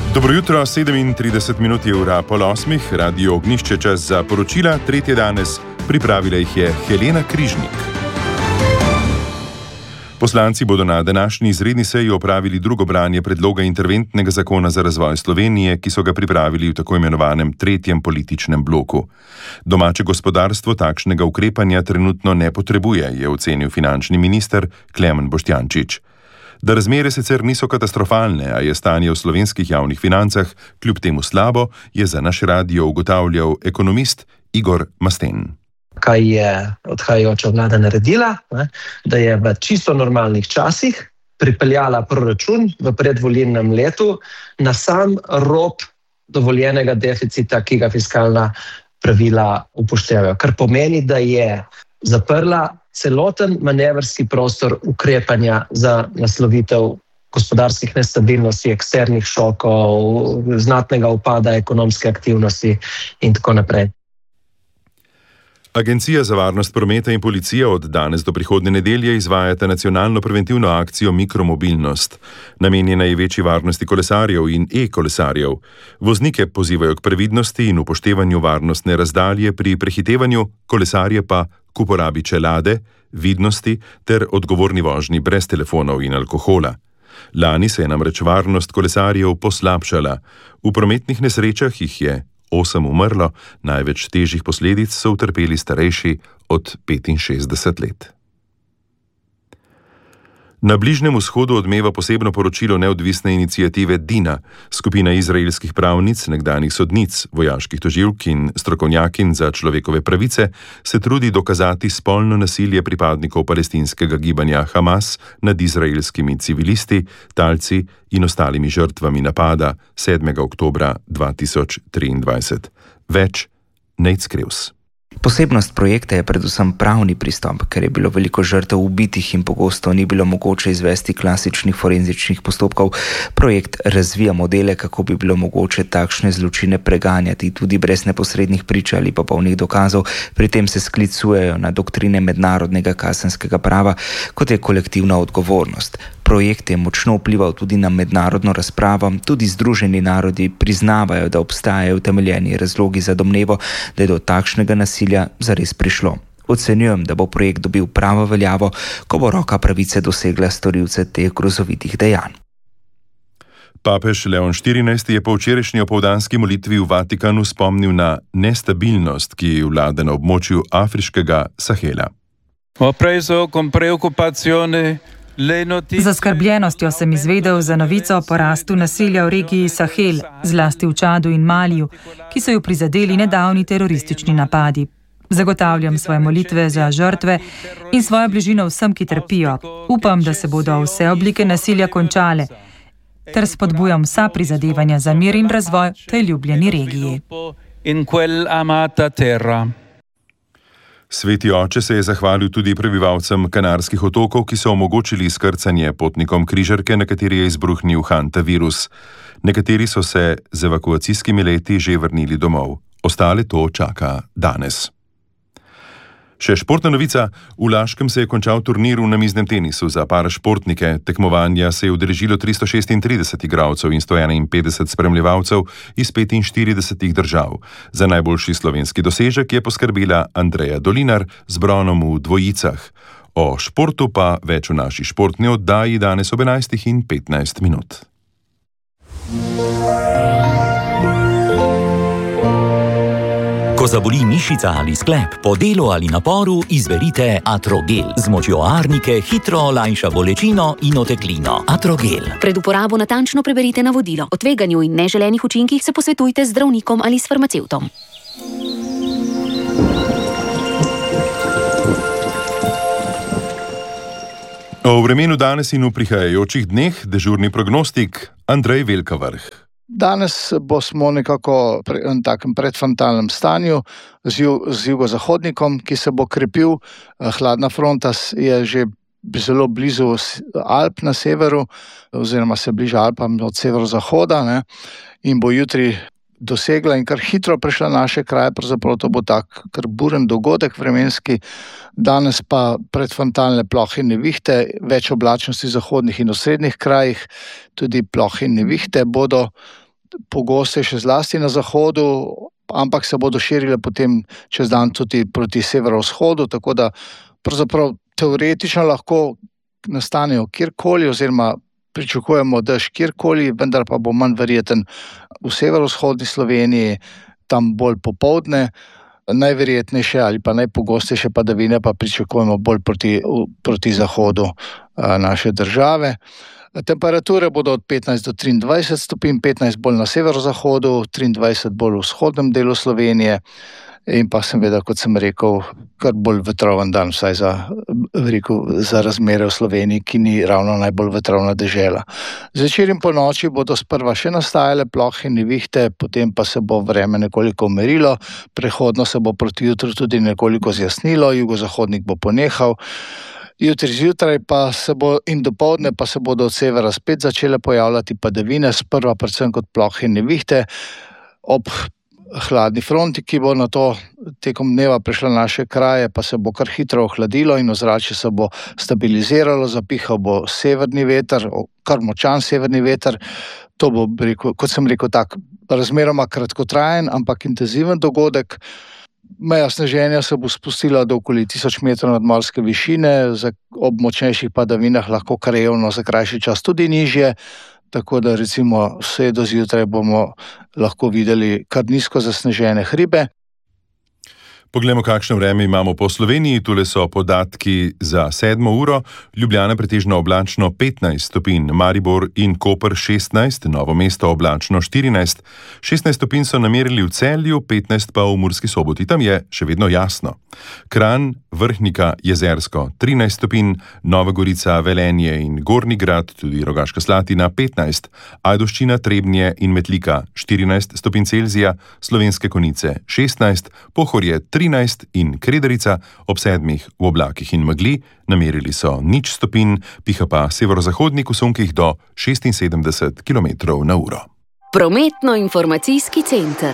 Dobro jutro, 37 minut je ura pol 8, Radio Ognjišče, čas za poročila, tretje danes, pripravila jih je Helena Križnik. Poslanci bodo na današnji izredni seji opravili drugo branje predloga interventnega zakona za razvoj Slovenije, ki so ga pripravili v tako imenovanem tretjem političnem bloku. Domače gospodarstvo takšnega ukrepanja trenutno ne potrebuje, je ocenil finančni minister Klemen Boštjančič. Da razmere sicer niso katastrofalne, a je stanje v slovenskih javnih financah kljub temu slabo, je za naš radio ugotavljal ekonomist Igor Masten. Kaj je odhajajoča vlada naredila, da je v čisto normalnih časih pripeljala proračun v predvolilnem letu na sam rob dovoljenega deficita, ki ga fiskalna pravila upoštevajo. Kar pomeni, da je zaprla celoten manevrski prostor ukrepanja za naslovitev gospodarskih nestabilnosti, eksternih šokov, znatnega upada ekonomske aktivnosti in tako naprej. Agencija za varnost prometa in policija od danes do prihodnje nedelje izvajata nacionalno preventivno akcijo Mikromobilnost. Namenjena je večji varnosti kolesarjev in e-kolesarjev. Voznike pozivajo k previdnosti in upoštevanju varnostne razdalje pri prehitevanju, kolesarje pa k uporabi čelade, vidnosti ter odgovorni vožnji brez telefonov in alkohola. Lani se je namreč varnost kolesarjev poslabšala. V prometnih nesrečah jih je 8 umrlo, največ težjih posledic so utrpeli starejši od 65 let. Na Bližnjem vzhodu odmeva posebno poročilo neodvisne iniciative Dina, skupina izraelskih pravnic, nekdanjih sodnic, vojaških tožilk in strokovnjakinj za človekove pravice, se trudi dokazati spolno nasilje pripadnikov palestinskega gibanja Hamas nad izraelskimi civilisti, talci in ostalimi žrtvami napada 7. oktobra 2023. Več Nejc Krevs. Posebnost projekta je predvsem pravni pristop, ker je bilo veliko žrtev ubitih in pogosto ni bilo mogoče izvesti klasičnih forenzičnih postopkov. Projekt razvija modele, kako bi bilo mogoče takšne zločine preganjati tudi brez neposrednih prič ali popolnih dokazov. Pri tem se sklicujejo na doktrine mednarodnega kazenskega prava, kot je kolektivna odgovornost. Projekt je močno vplival tudi na mednarodno razpravo, tudi Združeni narodi priznavajo, da obstajajo utemeljeni razlogi za domnevo, da je do takšnega nasilja zares prišlo. Ocenjujem, da bo projekt dobil pravo veljavo, ko bo roka pravice dosegla storilce teh grozovitih dejanj. Papež Leon XIV je po včerajšnji opoldanski molitvi v Vatikanu spomnil na nestabilnost, ki vlada na območju afriškega Sahela. Z zaskrbljenostjo sem izvedel za novico o porastu nasilja v regiji Sahel, zlasti v Čadu in Maliju, ki so jo prizadeli nedavni teroristični napadi. Zagotavljam svoje molitve za žrtve in svojo bližino vsem, ki trpijo. Upam, da se bodo vse oblike nasilja končale, ter spodbujam vsa prizadevanja za mir in razvoj v tej ljubljeni regiji. Sveti oče se je zahvalil tudi prebivalcem Kanarskih otokov, ki so omogočili skrcanje potnikom križarke, na kateri je izbruhnil hantavirus. Nekateri so se z evakuacijskimi leti že vrnili domov. Ostale to čaka danes. Še športna novica. V Laškem se je končal turnir v namiznem tenisu za parašportnike. Tekmovanja se je udeležilo 336 igralcev in 151 spremljevalcev iz 45 držav. Za najboljši slovenski dosežek je poskrbela Andreja Dolinar z bronom v dvojicah. O športu pa več v naši športni oddaji danes ob 11:15 minut. Ko zaboli mišica ali sklep, po delu ali naporu, izberite Atrogel. Z močjo arnike hitro olajša bolečino in oteklino. Atrogel. Pred uporabo natančno preberite navodilo. O tveganju in neželenih učinkih se posvetujte z zdravnikom ali s farmacevtom. O vremenu danes in v prihajajočih dneh dežurni prognostik Andrej Velkavrh. Danes smo nekako v takem predfrontalnem stanju z jugozahodnikom, ki se bo krepil. Hladna fronta je že zelo blizu Alp na severu, oziroma se bliža Alpam od severozahoda, in bo jutri dosegla in kar hitro prešla naše kraje, pravzaprav to bo tak kar buren dogodek vremenski. Danes pa predfrontalne plohe in nevihte, več oblačnosti v zahodnih in osrednjih krajih, tudi plohe in nevihte bodo pogostejše zlasti na zahodu, ampak se bodo širile potem čez dan tudi proti severovzhodu, tako da pravzaprav teoretično lahko nastanejo kjerkoli oziroma pričakujemo dež kjerkoli, vendar pa bo manj verjeten v severovzhodni Sloveniji, tam bolj popoldne. Najverjetnejše ali pa najpogostejše padavine pa pričakujemo bolj proti zahodu naše države. Temperature bodo od 15 do 23 stopinj, 15 bolj na severozahodu, 23 bolj v vzhodnem delu Slovenije in pa seveda, kot sem rekel, kar bolj vetroven dan, vsaj za razmere v Sloveniji, ki ni ravno najbolj vetrovna dežela. Zvečer in po noči bodo sprva še nastajale plohe in nevihte, potem pa se bo vreme nekoliko umirilo, prehodno se bo proti jutru tudi nekoliko zjasnilo, jugozahodnik bo ponehal. Jutri zjutraj pa se bo in dopoldne pa se bodo od severa spet začele pojavljati padavine, sprva predvsem kot plohe in nevihte. Ob hladni fronti, ki bo nato tekom dneva prišla na naše kraje, pa se bo kar hitro ohladilo in ozračje se bo stabiliziralo, zapihal bo severni veter, kar močan severni veter. To bo, kot sem rekel, tak razmeroma kratkotrajen, ampak intenziven dogodek. Meja sneženja se bo spustila do okoli 1000 metrov nadmorske višine, ob močnejših padavinah lahko krajevno za krajši čas tudi nižje, tako da recimo vse do zjutraj bomo lahko videli kar nizko zasnežene hribe. Poglejmo, kakšno vreme imamo po Sloveniji. Tule so podatki za 7. uro. Ljubljana pretežno oblačno 15 stopinj, Maribor in Koper 16, Novo mesto oblačno 14, 16 stopinj so namerili v Celju, 15 pa v Murski Soboti. Tam je še vedno jasno. Kranj, Vrhnika, Jezersko 13 stopinj, Nova Gorica, Velenje in Gornji Grad, tudi Rogaška Slatina 15, Ajdovščina, Trebnje in Metlika 14 stopinj Celzija, Slovenske Konjice 16, Pohorje 13 in Kredarica ob 7 v oblakih in megli, namerili so 0 stopinj, piha pa severozahodnik v sunkih do 76 km/h. Prometno-informacijski center.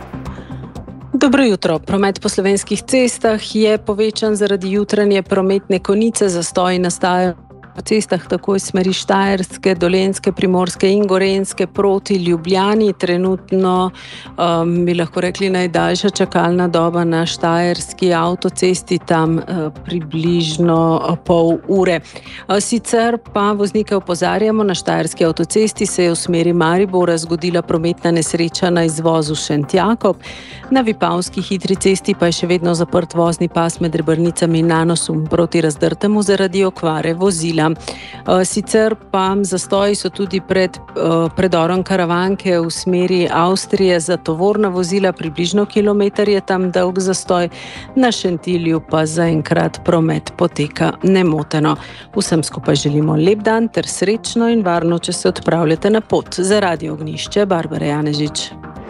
Dobro jutro. Promet po slovenskih cestah je povečan zaradi jutranje prometne konice, zastoji nastajajo po cestah tako iz smeri Štajerske, Dolenjske, Primorske in Gorenjske proti Ljubljani. Trenutno bi lahko rekli najdaljša čakalna doba na Štajerski avtocesti, tam približno pol ure. Sicer pa voznike opozarjamo, na Štajerski avtocesti se je v smeri Maribora zgodila prometna nesreča na izvozu Šentjakob. Na Vipavski hitri cesti pa je še vedno zaprt vozni pas med Rebrnicami in Nanosum proti Razdrtemu zaradi okvare vozila. Sicer pa zastoji so tudi pred predorom Karavanke v smeri Avstrije za tovorna vozila, približno kilometer je tam dolg zastoj, na Šentilju pa zaenkrat promet poteka nemoteno. Vsem skupaj želimo lep dan ter srečno in varno, če se odpravljate na pot. Za Radio Ognjišče, Barbara Janežič.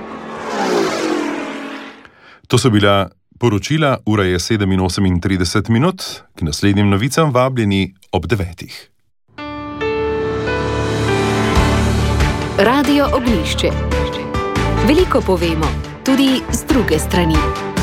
To so bila poročila, ura je 7:38, k naslednjim novicam vabljeni ob 9. Radio Ognjišče. Veliko povemo, tudi z druge strani.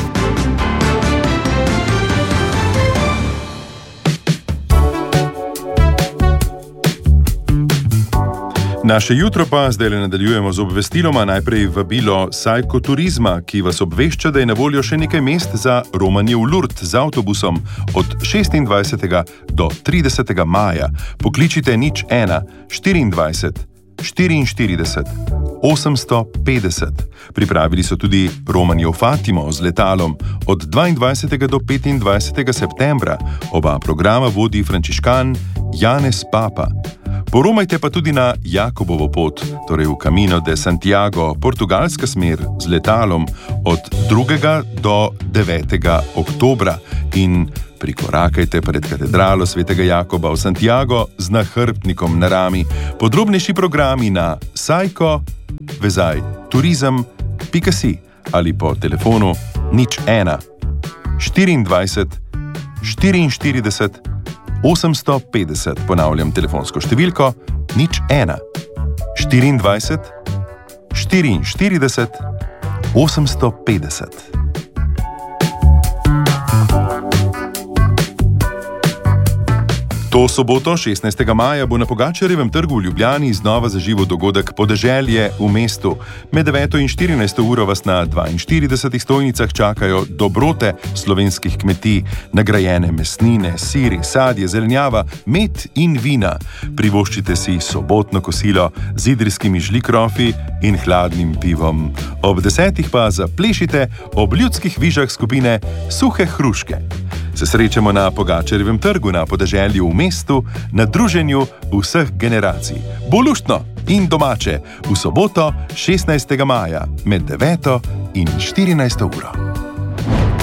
Naše jutro pa zdaj nadaljujemo z obvestiloma. Najprej vabilo Sajko Turizma, ki vas obvešča, da je na voljo še nekaj mest za romanje v Lourdes z avtobusom od 26. do 30. maja. Pokličite 01 24 44 850. Pripravili so tudi romanje v Fatimo z letalom od 22. do 25. septembra. Oba programa vodi frančiškan Janez Papa. Poromajte pa tudi na Jakobovo pot, torej v Camino de Santiago, portugalska smer z letalom od 2. do 9. oktobra in prikorakajte pred katedralo svetega Jakoba v Santiago z nahrbtnikom na rami. Podrobnejši programi na sajko-turizem.si ali po telefonu 01 24 44 850, ponavljam telefonsko številko 01 24 44 850. To To soboto, 16. maja, bo na Pogačarjevem trgu v Ljubljani znova zaživel dogodek Podeželje v mestu. Med 9. in 14. uro vas na 42 stojnicah čakajo dobrote slovenskih kmetij, nagrajene mesnine, siri, sadje, zelenjava, med in vina. Privoščite si sobotno kosilo z idrijskimi žlikrofi in hladnim pivom. Ob 10. pa zaplešite ob ljudskih vižah skupine Suhe hruške. Se srečamo na Pogačarjevem trgu na Podeželju v mestu, na druženju vseh generacij. Bo luštno in domače v soboto, 16. maja med 9. in 14. uro.